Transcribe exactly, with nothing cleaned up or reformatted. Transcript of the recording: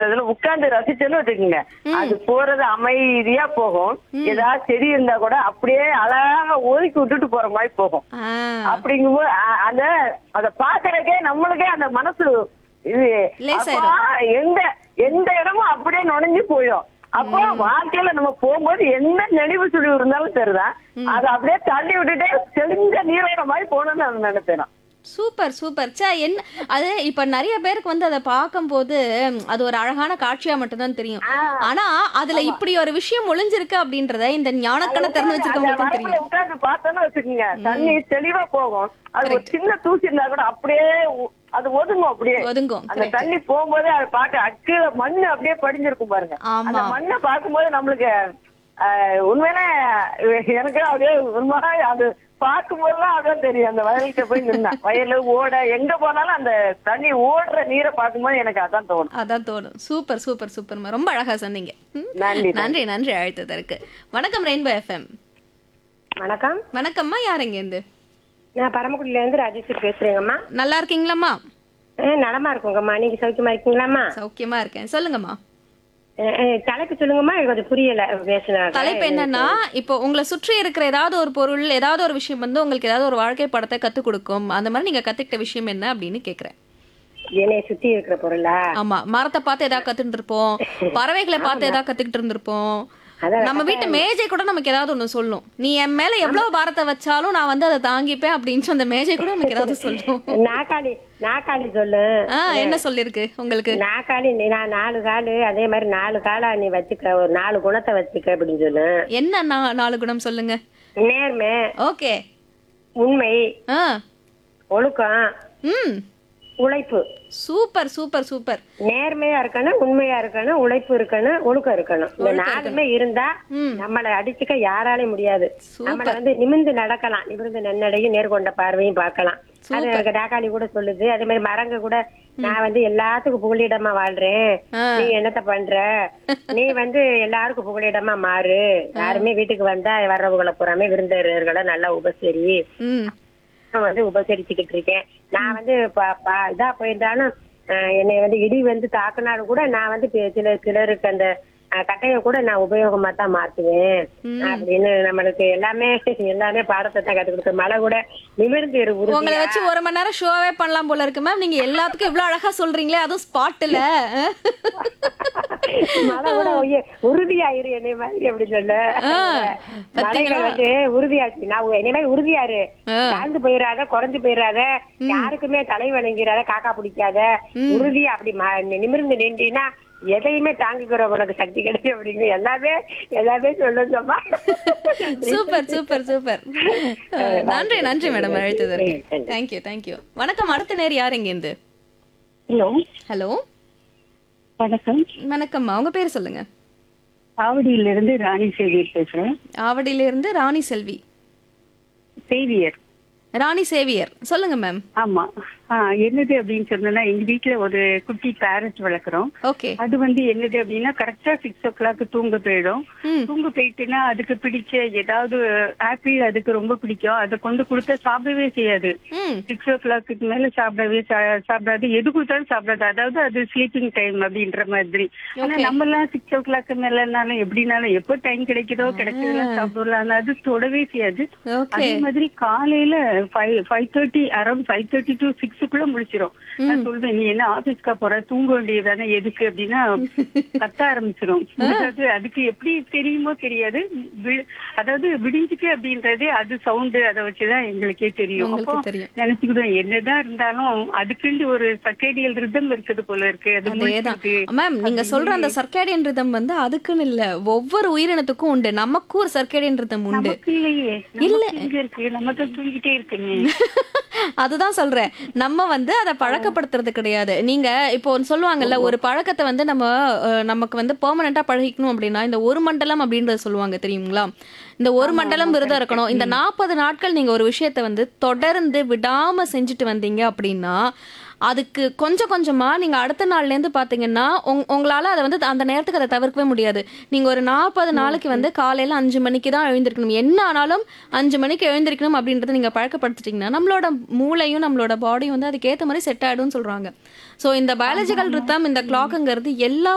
இதுல உட்கார்ந்து ரசிச்சோன்னு வச்சுக்கோங்க, அது போறது அமைதியா போகும். ஏதாவது செடி இருந்தா கூட அப்படியே அழகா ஒதுக்கி விட்டுட்டு போற மாதிரி போகும். ஆ, அப்படிங்கும்போது அ- அந்த அத பாக்குறதுக்கே நம்மளுக்கே அந்த மனசு இது லேசாயிரும். அப்பா, எந்த எந்த இடமும் அப்படியே நுழைஞ்சு போயிடும். அப்போ வாழ்க்கையில நம்ம போகும்போது எந்த நெளிவு சுழிவு இருந்தாலும் சரிதான், அதை அப்படியே தள்ளி விட்டுட்டே தெளிஞ்ச நீரோட மாதிரி போகணும்னு நான் நினைப்பேன். Super super. ச்சே, என்ன அது இப்ப நிறைய பேருக்கு வந்து அதை பார்க்கும்போது ம், அது ஒரு அழகான காட்சியா மட்டும்தான் தெரியும். ஆனா அதுல இப்படி ஒரு விஷயம் ஒளிஞ்சிருக்கு அப்படின்றத இந்த ஞானக்கண்ணை திறந்து வச்சிருக்கவங்களுக்கும் தெரியும். உட்கார்ந்து பார்த்தோன்னு வச்சுக்கோங்க, தண்ணி தெளிவா போகும். அது ஒரு சின்ன தூசி இருந்தா கூட அப்படியே ஒ- அது ஒதுங்கும். அப்படியே ஒதுங்கும். அந்த correct. தண்ணி போகும்போது அதை பார்க்க அக்கு மண்ணு அப்படியே படிஞ்சிருக்கும் பாருங்க. அந்த ஆமா. மண்ணை பார்க்கும்போது நம்மளுக்கு ஆஹ், உண்மையிலே எனக்கு அப்படியே ஒரு மாதிரி அது பார்க்கும் போதுதான் அதான் தெரியும். அந்த வயலுக்கு போய் நின்னா வயலு ஓட எங்க போனாலும் அந்த தண்ணி ஓடுற நீரை பார்க்கும்போது எனக்கு அதான் தோணும். அதான் தோணும். சூப்பர் சூப்பர் சூப்பர்மா, ரொம்ப அழகா சொன்னீங்க. ம். நன்றி. நன்றி நன்றி அழைத்ததற்கு. வணக்கம் ரெயின்போ எஃப்எம். வணக்கம், வணக்கம்மா, யார் எங்க இருந்து? நான் பரமக்குடியில இருந்து ராஜேஸ்வரி பேசுறேங்கம்மா. நல்லா இருக்கீங்களாம்மா? ஆ, நலமா இருக்கோங்கம்மா. நீங்க சௌக்கியமா இருக்கீங்களாம்மா? சௌக்கியமா இருக்கேன். சொல்லுங்கம்மா. ஆ, ஆ, தலைப்பு சொல்லுங்கம்மா, எனக்கு கொஞ்சம் புரியல பேசினா. தலைப்பு என்னன்னா, இப்போ உங்களை சுற்றி இருக்கிற ஏதாவது ஒரு பொருள், ஏதாவது ஒரு விஷயம் வந்து உங்களுக்கு ஏதாவது ஒரு வாழ்க்கை படத்தை கத்துக் கொடுக்கும். அந்த மாதிரி நீங்க கத்துக்கிட்ட விஷயம் என்ன அப்படின்னு கேக்குறேன். என்னைய சுத்தி இருக்கிற பொருளா? ஆமா, மரத்தை பார்த்து ஏதாவது கத்துட்டு இருப்போம், பறவைகளை பார்த்து ஏதாவது கத்துக்கிட்டு இருந்திருப்போம். அதான் நம்ம வீட்டு மேஜை கூட நமக்கு ஏதாவது ஒண்ணு சொல்லும். நீ என் மேல எவ்வளவு பாரத்தை வச்சாலும் நான் வந்து அதை தாங்கிப்பேன் அப்படின்னு அந்த மேஜை கூட நமக்கு ஏதாவது சொல்லும். நாக்காளி நாக்காளி சொல்லு. ஆஹ் என்ன சொல்லிருக்கு உங்களுக்கு? நாக்காளி, நீ நான் நாலு காலு, அதே மாதிரி நாலு காலா நீ வச்சுக்க, ஒரு நாலு குணத்தை வச்சுக்க அப்படின்னு சொல்லு. என்ன நா- நாலு குணம் சொல்லுங்க. நேர்மை, ஓகே. உண்மை, ஆ. ஒழுக்கம், ம். உழைப்பு. Super super super. நேர்மையா இருக்கணும், உண்மையா இருக்கணும், உழைப்பு இருக்கணும், ஒழுக்கம் இருக்கணும். இந்த நாலுமே இருந்தா ம். நம்மளை அடிச்சுக்க யாராலையும் முடியாது. நம்மள வந்து நிமிர்ந்து நடக்கலாம், நிமிர்ந்து நன்னடையும் நேர்கொண்ட பார்வையும் பார்க்கலாம். அது எனக்கு டாக்காளி கூட சொல்லுது. அதே மாதிரி மரங்க கூட, நான் வந்து எல்லாத்துக்கும் புகலிடமா வாழ்றேன், நீ என்னத்த பண்ற, நீ வந்து எல்லாருக்கும் புகலிடமா மாறு, யாருமே வீட்டுக்கு வந்தா வர்றவங்களை பூராமே விருந்தினர்களை நல்லா உபசரி, ம். நான் வந்து உபசரிச்சுக்கிட்டு இருக்கேன். நான் வந்து ப- ப- இதா போயிருந்தாலும் அஹ், என்னை வந்து இடி வந்து தாக்குனாலும் கூட நான் வந்து பி- சில சிலருக்கு அந்த அஹ், கட்டையை கூட நான் உபயோகமா தான் மாத்துவேன் அப்படின்னு நம்மளுக்கு எல்லாமே எல்லாமே பாடத்தை தான் கத்து கொடுத்து. மழை கூட நிமிர்ந்து இரு உங்களை உறுதியா. வச்சு ஒரு மணி நேரம் ஷோவே பண்ணலாம் போல இருக்கு மேம். நீங்க எல்லாத்துக்கும் இவ்வளவு அழகா சொல்றீங்களே, அதுவும் ஸ்பாட்ல. மழை கூட ஒய்ய- உறுதியாயிரு என்னை மாதிரி அப்படி சொல்ல. மலைகள் வந்து உறுதியாச்சு, நான் என்னை மாதிரி உறுதியாரு, தாழ்ந்து போயிடாத, குறைஞ்சு போயிடாத, யாருக்குமே தலை வணங்கிறாத, காக்கா பிடிக்காத, உறுதியா அப்படி ம- நிமிர்ந்து நின்றீன்னா எதையுமே தாங்கிக்கிற உனக்கு சக்தி கிடைக்கும் அப்படிங்கிற எல்லாமே எல்லாமே சொல்லுங்கம்மா. Super super super. அஹ், நன்றி நன்றி மேடம் அழைத்ததற்கு. Thank you thank you. வணக்கம். அடுத்த நேர் யார் எங்க இருந்து? ஹலோ, ஹலோ வணக்கம். வணக்கம்மா, உங்க பேர் சொல்லுங்க. ஆவடியிலிருந்து ராணி சேவியர் பேசுறேன். ஆவடியில இருந்து ராணி செல்வி. சேவியர். ராணி சேவியர், சொல்லுங்க மேம். ஆமா. ஆஹ் என்னது அப்படின்னு சொன்னா, எங்க வீட்டுல ஒரு குட்டி பேரட் வளர்க்குறோம். ஓகே. அது வந்து என்னது அப்படின்னா கரெக்டா சிக்ஸ் ஓ கிளாக் தூங்க போயிடும். ம். தூங்க போயிட்டுன்னா அதுக்கு பிடிச்ச ஏதாவது ஆப்பிள் அதுக்கு ரொம்ப பிடிக்கும், அதை கொண்டு கொடுத்தா சாப்பிடவே செய்யாது. ம். சிக்ஸ் ஓ கிளாக்கு மேல சாப்பிடவே சா- சாப்பிடாது, எது கொடுத்தாலும் சாப்பிடாது. அதாவது அது ஸ்லீப்பிங் டைம் அப்படின்ற மாதிரி. ஆனா நம்ம எல்லாம் சிக்ஸ் ஓ கிளாக்கு மேலனாலும் எப்படினாலும் எப்போ டைம் கிடைக்குதோ கிடைச்சதெல்லாம் சாப்பிடலாம், ஆனா அது தொடவே செய்யாது. ஓகே. அதே மாதிரி காலையில five five thirty around five thirty to சிக்ஸுக்குள்ள முடிச்சிடும். நான் சொல்வேன், நீ என்ன ஆபீஸ்க்கா போற, தூங்க வேண்டியதானே, எதுக்கு அப்படின்னா கத்த ஆரம்பிச்சிடும். அதாவது அதுக்கு எப்படி தெரியுமோ தெரியாது, வி- அதாவது விடிஞ்சுக்கு அப்படின்றது அது சவுண்டு, அதை வச்சுதான் எங்களுக்கே தெரியும். உங்களுக்கு அப்போ தெரியும். நினைச்சுக்கிட்டோம், என்னதான் இருந்தாலும் அதுக்குண்டு ஒரு சர்க்கேடியல் ரிதம் இருக்குது போல இருக்கு. அது அதேதான் முடிச்சிருக்கு. மேம். நீங்க சொல்ற அந்த சர்க்கேடியன் ரிதம் வந்து அதுக்குன்னு இல்ல, ஒவ்வொரு உயிரினத்துக்கும் உண்டு. நமக்கும் ஒரு சர்க்கேடியன் ரிதம் உண்டு. நமக்கு இல்லையே, நமக்கு எங்க இருக்கு, நம்ம தான் தூங்கிட்டே இருக்குமே. அதுதான் சொல்றேன், நம்ம வந்து அதை பழக்கப்படுத்துறது கிடையாது. நீங்க இப்போ ஒண்ணு சொல்லுவாங்கல்ல, ஒரு பழக்கத்தை வந்து நம்ம அஹ், நமக்கு வந்து பெர்மனண்டா பழகிக்கணும் அப்படின்னா இந்த ஒரு மண்டலம் அப்படின்றத சொல்லுவாங்க தெரியுங்களா? இந்த ஒரு மண்டலம் விரதம் இருக்கணும். இந்த நாற்பது நாட்கள் நீங்க ஒரு விஷயத்தை வந்து தொடர்ந்து விடாம செஞ்சுட்டு வந்தீங்க அப்படின்னா அதுக்கு கொஞ்சம் கொஞ்சமா நீங்க அடுத்த நாள்ல இருந்து பாத்தீங்கன்னா உங்- உங்களால அதை வந்து அந்த நேரத்துக்கு அதை தவிர்க்கவே முடியாது. நீங்க ஒரு நாற்பது நாளைக்கு வந்து காலையில அஞ்சு மணிக்கு தான் எழுந்திருக்கணும், என்ன ஆனாலும் அஞ்சு மணிக்கு எழுந்திருக்கணும் அப்படின்றத நீங்க பழக்கப்படுத்திட்டீங்கன்னா நம்மளோட மூளையும் நம்மளோட பாடியும் வந்து அதுக்கு ஏத்த மாதிரி செட் ஆயிடும்னு சொல்றாங்க. ஸோ இந்த பயாலஜிக்கல் ரித்தம், இந்த கிளாக்குங்கிறது எல்லா